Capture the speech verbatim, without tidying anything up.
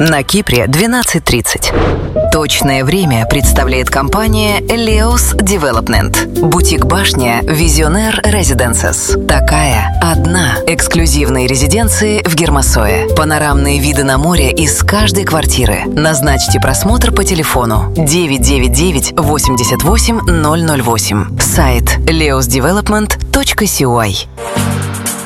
На Кипре двенадцать тридцать. Точное время представляет компания Leos Development. Бутик-башня Visionaire Residences. Такая одна. Эксклюзивные резиденции в Гермосое. Панорамные виды на море из каждой квартиры. Назначьте просмотр по телефону девять девять девять восемьдесят восемь ноль ноль восемь. Сайт leos development точка си ой.